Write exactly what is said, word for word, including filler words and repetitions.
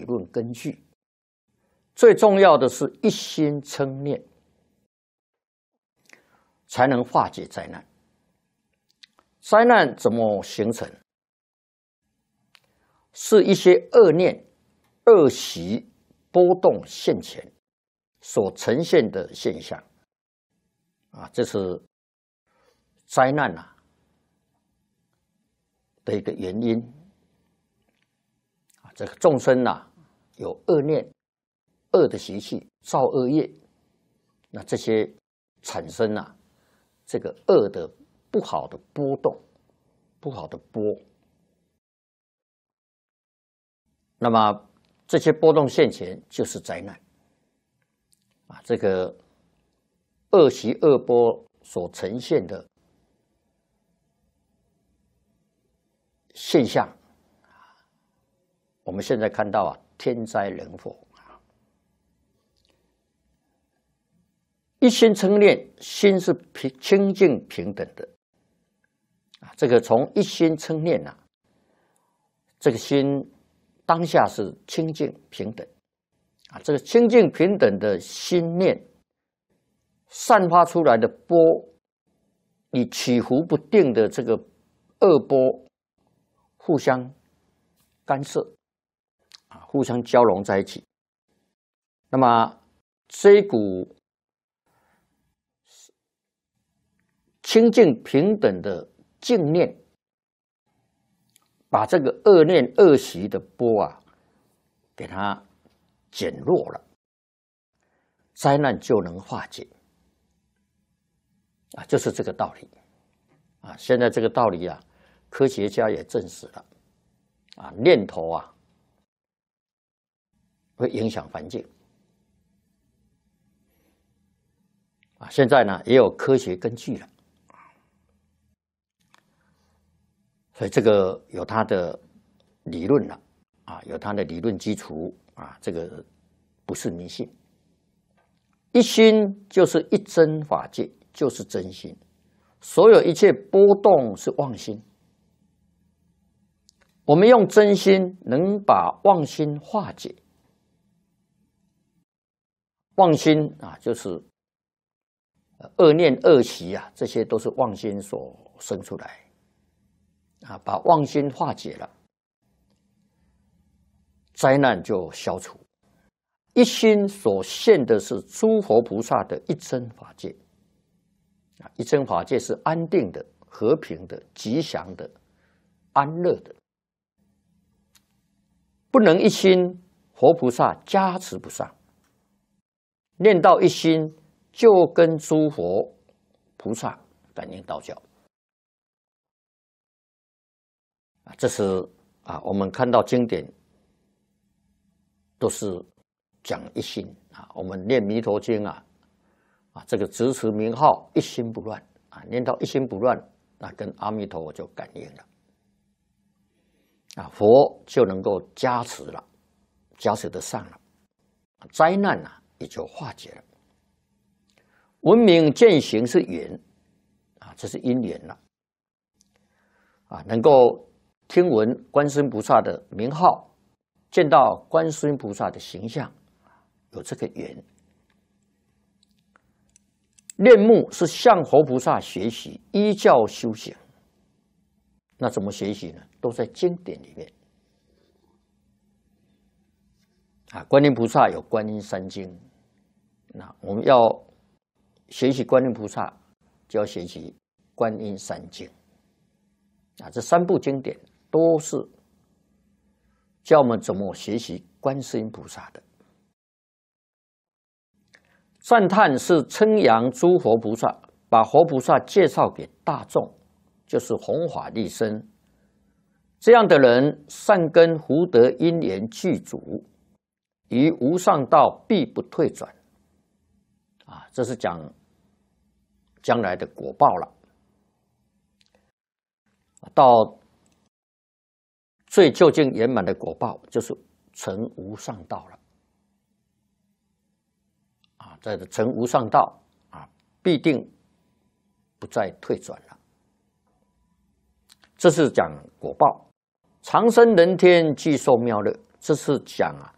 论根据。最重要的是一心称念，才能化解灾难。灾难怎么形成？是一些恶念、恶习波动现前所呈现的现象啊，这是灾难啊的一个原因啊。这个众生呐，有恶念、恶的习气，造恶业，那这些产生啊，这个恶的不好的波动，不好的波。那么这些波动现前就是灾难啊！这个恶习恶波所呈现的现象，我们现在看到啊，天灾人祸。一心称念，心是平清净平等的啊。这个从一心称念呐、啊，这个心当下是清净平等啊。这个清净平等的心念散发出来的波，与起伏不定的这个恶波互相干涉啊，互相交融在一起。那么这一股清净平等的净念，把这个恶念恶习的波啊，给它减弱了，灾难就能化解啊，就是这个道理啊。现在这个道理啊，科学家也证实了啊，念头啊会影响环境啊，现在呢也有科学根据了。所以这个有它的理论了啊，有它的理论基础啊，这个不是迷信。一心就是一真法界，就是真心，所有一切波动是妄心。我们用真心能把妄心化解。妄心啊，就是恶念恶习啊，这些都是妄心所生出来。啊，把妄心化解了，灾难就消除。一心所现的是诸佛菩萨的一真法界，啊，一真法界是安定的、和平的、吉祥的、安乐的。不能一心，佛菩萨加持不上。念到一心，就跟诸佛菩萨感应道交。啊，这是啊，我们看到经典都是讲一心啊。我们念弥陀经啊，啊，这个直持名号一心不乱啊，念到一心不乱，那跟阿弥陀佛就感应了啊，佛就能够加持了，加持得上了，灾难啊也就化解了。闻名见行是缘啊，这是因缘了啊，能够听闻观世音菩萨的名号，见到观世音菩萨的形象，有这个缘。念目是向佛菩萨学习，依教修行。那怎么学习呢？都在经典里面啊。观音菩萨有观音三经，那我们要学习观音菩萨，就要学习观音三经啊。这三部经典都是教我们怎么学习观世音菩萨的。赞叹是称扬诸佛菩萨，把佛菩萨介绍给大众，就是弘法利生。这样的人善根福德因缘具足，于无上道必不退转啊，这是讲将来的果报了。到最究竟圆满的果报，就是成无上道了啊！在成无上道啊，必定不再退转了。这是讲果报。长生人天，具受妙乐，这是讲啊